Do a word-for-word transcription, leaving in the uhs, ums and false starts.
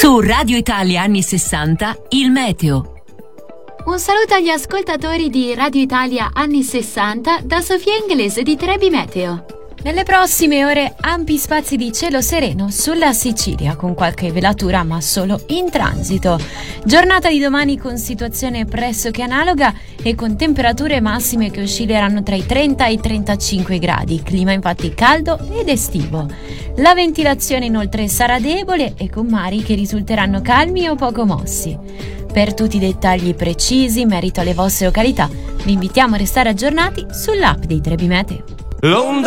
Su Radio Italia anni sessanta, il meteo. Un saluto agli ascoltatori di Radio Italia anni sessanta da Sofia Inglese di Trebi Meteo. Nelle prossime ore ampi spazi di cielo sereno sulla Sicilia, con qualche velatura ma solo in transito. Giornata di domani con situazione pressoché analoga e con temperature massime che oscilleranno tra i trenta e i trentacinque gradi, clima infatti caldo ed estivo. La ventilazione inoltre sarà debole e con mari che risulteranno calmi o poco mossi. Per tutti i dettagli precisi in merito alle vostre località, vi invitiamo a restare aggiornati sull'app di Trebi Meteo.